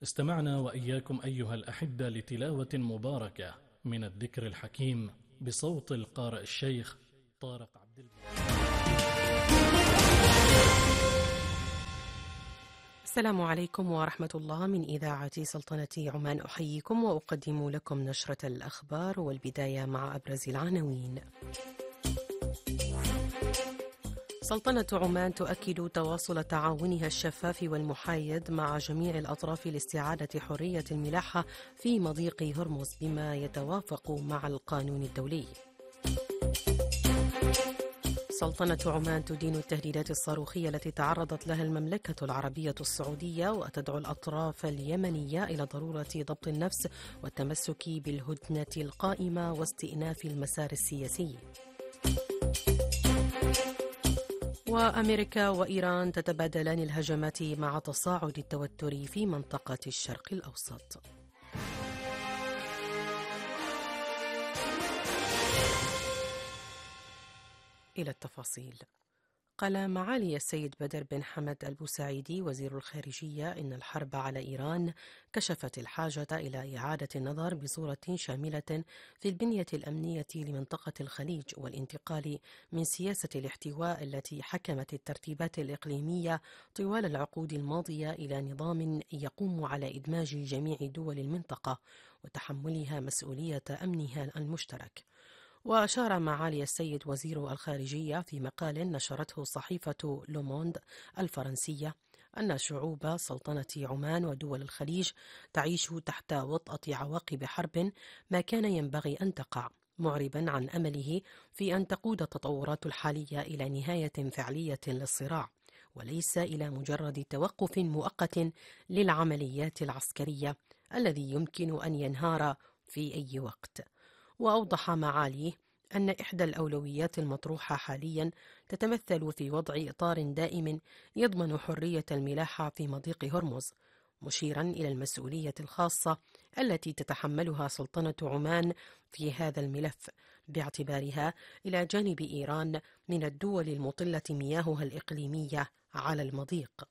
استمعنا وإياكم أيها الأحبة لتلاوة مباركة من الذكر الحكيم بصوت القارئ الشيخ طارق عبد المنعم. السلام عليكم ورحمة الله. من إذاعة سلطنة عمان أحييكم وأقدم لكم نشرة الأخبار، والبداية مع أبرز العناوين. سلطنة عمان تؤكد تواصل تعاونها الشفاف والمحايد مع جميع الأطراف لاستعادة حرية الملاحة في مضيق هرمز بما يتوافق مع القانون الدولي. سلطنة عمان تدين التهديدات الصاروخية التي تعرضت لها المملكة العربية السعودية، وتدعو الأطراف اليمنية إلى ضرورة ضبط النفس والتمسك بالهدنة القائمة واستئناف المسار السياسي. وأمريكا وإيران تتبادلان الهجمات مع تصاعد التوتر في منطقة الشرق الأوسط. إلى التفاصيل. قال معالي السيد بدر بن حمد البوسعيدي وزير الخارجية إن الحرب على إيران كشفت الحاجة إلى إعادة النظر بصورة شاملة في البنية الأمنية لمنطقة الخليج، والانتقال من سياسة الاحتواء التي حكمت الترتيبات الإقليمية طوال العقود الماضية إلى نظام يقوم على إدماج جميع دول المنطقة وتحملها مسؤولية أمنها المشترك. وأشار معالي السيد وزير الخارجية في مقال نشرته صحيفة لوموند الفرنسية أن شعوب سلطنة عمان ودول الخليج تعيش تحت وطأة عواقب حرب ما كان ينبغي أن تقع، معربا عن أمله في أن تقود التطورات الحالية إلى نهاية فعلية للصراع، وليس إلى مجرد توقف مؤقت للعمليات العسكرية الذي يمكن أن ينهار في أي وقت. وأوضح معاليه أن إحدى الأولويات المطروحة حاليا تتمثل في وضع إطار دائم يضمن حرية الملاحة في مضيق هرمز، مشيرا إلى المسؤولية الخاصة التي تتحملها سلطنة عمان في هذا الملف، باعتبارها إلى جانب إيران من الدول المطلة مياهها الإقليمية على المضيق.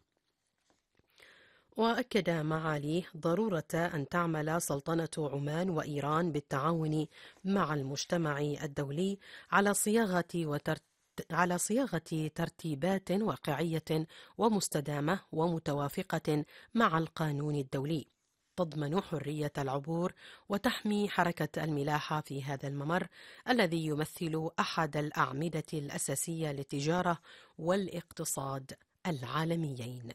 وأكد معاليه ضرورة أن تعمل سلطنة عمان وإيران بالتعاون مع المجتمع الدولي على صياغة ترتيبات واقعية ومستدامة ومتوافقة مع القانون الدولي تضمن حرية العبور وتحمي حركة الملاحة في هذا الممر الذي يمثل أحد الأعمدة الأساسية للتجارة والاقتصاد العالميين.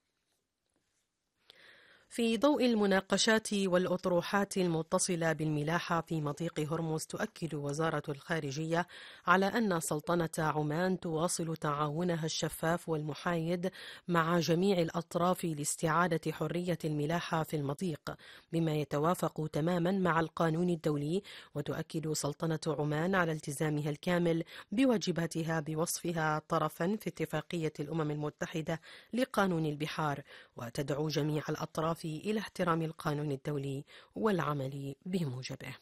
في ضوء المناقشات والأطروحات المتصلة بالملاحة في مضيق هرمز، تؤكد وزارة الخارجية على أن سلطنة عمان تواصل تعاونها الشفاف والمحايد مع جميع الأطراف لاستعادة حرية الملاحة في المضيق بما يتوافق تماما مع القانون الدولي، وتؤكد سلطنة عمان على التزامها الكامل بواجباتها بوصفها طرفا في اتفاقية الأمم المتحدة لقانون البحار، وتدعو جميع الأطراف إلى احترام القانون الدولي والعمل بموجبه.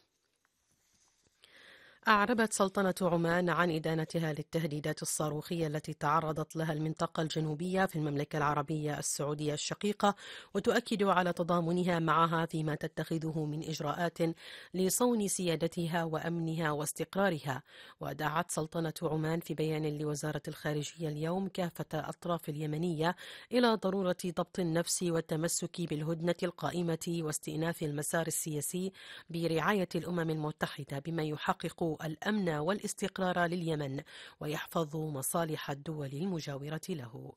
أعربت سلطنة عمان عن إدانتها للتهديدات الصاروخية التي تعرضت لها المنطقة الجنوبية في المملكة العربية السعودية الشقيقة، وتؤكد على تضامنها معها فيما تتخذه من إجراءات لصون سيادتها وأمنها واستقرارها. ودعت سلطنة عمان في بيان لوزارة الخارجية اليوم كافة الأطراف اليمنية إلى ضرورة ضبط النفس والتمسك بالهدنة القائمة واستئناف المسار السياسي برعاية الأمم المتحدة بما يحقق الأمن والاستقرار لليمن ويحفظ مصالح الدول المجاورة له.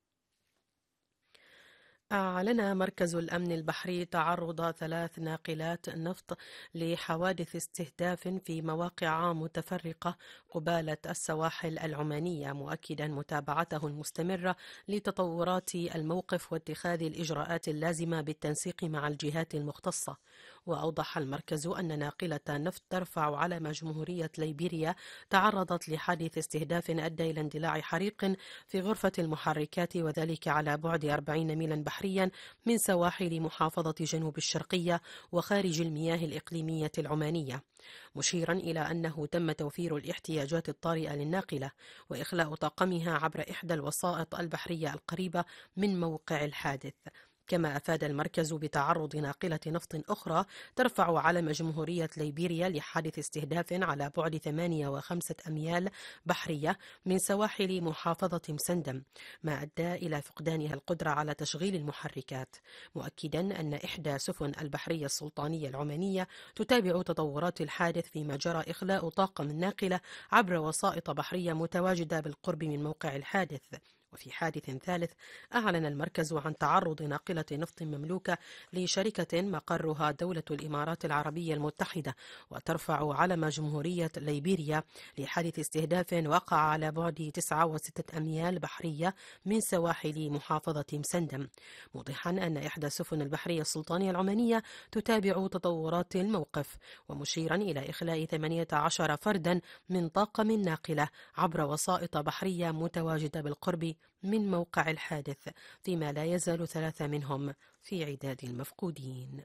أعلن مركز الأمن البحري تعرض 3 ناقلات نفط لحوادث استهداف في مواقع متفرقة قبالة السواحل العمانية، مؤكدا متابعته المستمرة لتطورات الموقف واتخاذ الإجراءات اللازمة بالتنسيق مع الجهات المختصة. وأوضح المركز أن ناقلة نفط ترفع علم جمهورية ليبيريا تعرضت لحادث استهداف أدى إلى اندلاع حريق في غرفة المحركات، وذلك على بعد 40 ميلا بحريا من سواحل محافظة جنوب الشرقية وخارج المياه الإقليمية العمانية، مشيرا إلى أنه تم توفير الاحتياجات الطارئة للناقلة وإخلاء طاقمها عبر إحدى الوسائط البحرية القريبة من موقع الحادث. كما أفاد المركز بتعرض ناقلة نفط أخرى ترفع علم جمهورية ليبيريا لحادث استهداف على بعد 8.5 أميال بحرية من سواحل محافظة مسندم، ما أدى إلى فقدانها القدرة على تشغيل المحركات، مؤكدا أن إحدى سفن البحرية السلطانية العمانية تتابع تطورات الحادث، فيما جرى إخلاء طاقم الناقلة عبر وسائط بحرية متواجدة بالقرب من موقع الحادث. وفي حادث ثالث أعلن المركز عن تعرض ناقلة نفط مملوكة لشركة مقرها دولة الإمارات العربية المتحدة وترفع علم جمهورية ليبيريا لحادث استهداف وقع على بعد 9.6 أميال بحرية من سواحل محافظة مسندم، موضحا أن إحدى السفن البحرية السلطانية العمانية تتابع تطورات الموقف، ومشيرا إلى إخلاء 18 فردا من طاقم الناقلة عبر وسائط بحرية متواجدة بالقرب من موقع الحادث، فيما لا يزال 3 منهم في عداد المفقودين.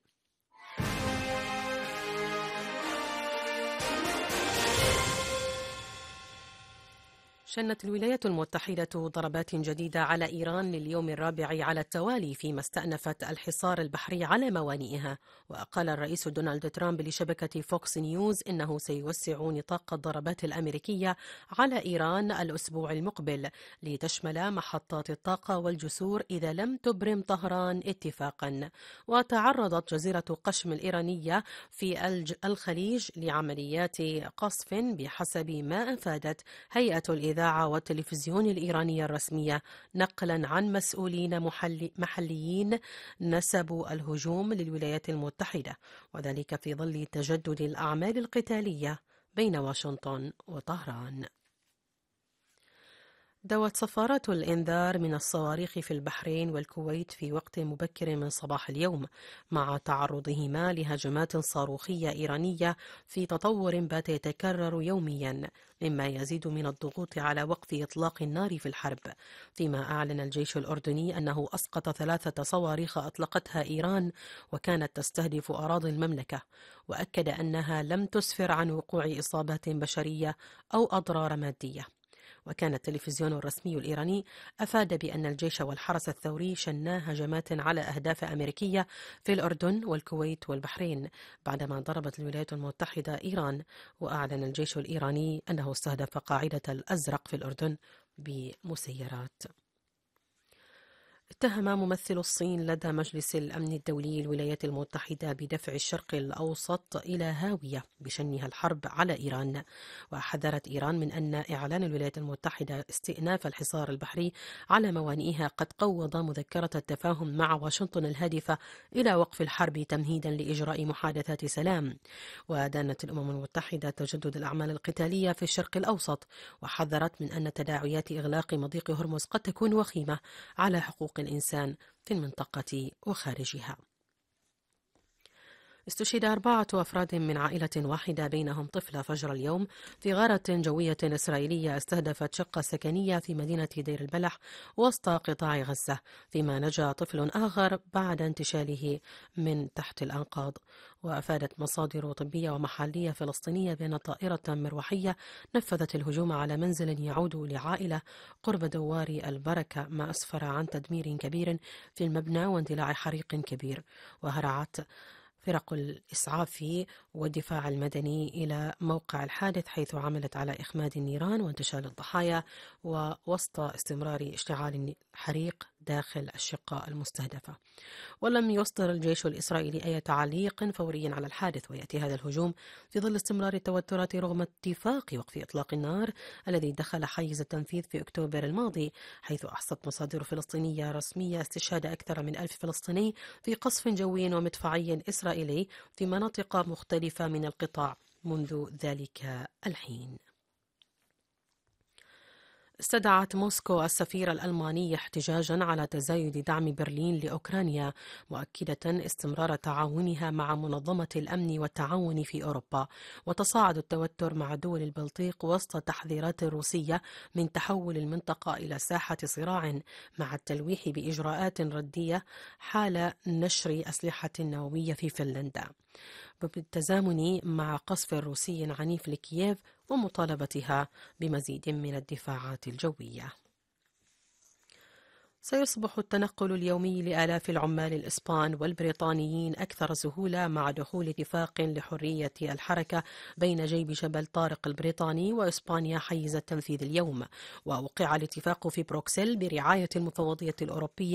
شنت الولايات المتحدة ضربات جديدة على إيران لليوم الرابع على التوالي، فيما استأنفت الحصار البحري على موانئها. وقال الرئيس دونالد ترامب لشبكة فوكس نيوز إنه سيوسع نطاق الضربات الأمريكية على إيران الأسبوع المقبل لتشمل محطات الطاقة والجسور إذا لم تبرم طهران اتفاقا. وتعرضت جزيرة قشم الإيرانية في الخليج لعمليات قصف بحسب ما أفادت هيئة الإذاعة والتلفزيون الإيرانية الرسمية، نقلا عن مسؤولين محليين نسبوا الهجوم للولايات المتحدة، وذلك في ظل تجدد الأعمال القتالية بين واشنطن وطهران. دوت صفارات الإنذار من الصواريخ في البحرين والكويت في وقت مبكر من صباح اليوم، مع تعرضهما لهجمات صاروخية إيرانية في تطور بات يتكرر يوميا، مما يزيد من الضغوط على وقف إطلاق النار في الحرب. فيما أعلن الجيش الأردني أنه أسقط 3 صواريخ أطلقتها إيران وكانت تستهدف أراضي المملكة، وأكد أنها لم تسفر عن وقوع إصابات بشرية أو أضرار مادية. وكان التلفزيون الرسمي الإيراني أفاد بأن الجيش والحرس الثوري شنا هجمات على أهداف أمريكية في الأردن والكويت والبحرين بعدما ضربت الولايات المتحدة إيران. وأعلن الجيش الإيراني أنه استهدف قاعدة الأزرق في الأردن بمسيرات. اتهم ممثل الصين لدى مجلس الأمن الدولي الولايات المتحدة بدفع الشرق الأوسط إلى هاوية بشنها الحرب على إيران. وحذرت إيران من أن إعلان الولايات المتحدة استئناف الحصار البحري على موانئها قد قوض مذكرة التفاهم مع واشنطن الهادفة إلى وقف الحرب تمهيدا لإجراء محادثات سلام. ودانت الأمم المتحدة تجدد الأعمال القتالية في الشرق الأوسط، وحذرت من أن تداعيات إغلاق مضيق هرمز قد تكون وخيمة على حقوق الإنسان في المنطقة وخارجها. استشهد 4 أفراد من عائلة واحدة بينهم طفلة فجر اليوم في غارة جوية إسرائيلية استهدفت شقة سكنية في مدينة دير البلح وسط قطاع غزة، فيما نجا طفل آخر بعد انتشاله من تحت الأنقاض. وأفادت مصادر طبية ومحلية فلسطينية بأن طائرة مروحية نفذت الهجوم على منزل يعود لعائلة قرب دوار البركة، ما أسفر عن تدمير كبير في المبنى واندلاع حريق كبير. وهرعت فرق الإسعاف والدفاع المدني إلى موقع الحادث، حيث عملت على إخماد النيران وانتشال الضحايا ووسط استمرار اشتعال الحريق داخل الشقة المستهدفة. ولم يصدر الجيش الإسرائيلي أي تعليق فوري على الحادث، ويأتي هذا الهجوم في ظل استمرار التوترات رغم اتفاق وقف إطلاق النار الذي دخل حيز التنفيذ في أكتوبر الماضي، حيث أحصت مصادر فلسطينية رسمية استشهاد أكثر من 1000 فلسطيني في قصف جوي ومدفعي إسرائيلي في مناطق مختلفة من القطاع منذ ذلك الحين. استدعت موسكو السفير الألماني احتجاجا على تزايد دعم برلين لأوكرانيا، مؤكدة استمرار تعاونها مع منظمة الأمن والتعاون في أوروبا. وتصاعد التوتر مع دول البلطيق وسط تحذيرات روسية من تحول المنطقة إلى ساحة صراع، مع التلويح بإجراءات ردية حال نشر أسلحة نووية في فنلندا، بالتزامن مع قصف روسي عنيف لكييف ومطالبتها بمزيد من الدفاعات الجوية. سيصبح التنقل اليومي لآلاف العمال الإسبان والبريطانيين أكثر سهولة مع دخول اتفاق لحرية الحركة بين جيب جبل طارق البريطاني وإسبانيا حيز التنفيذ اليوم. ووقع الاتفاق في بروكسل برعاية المفوضية الأوروبية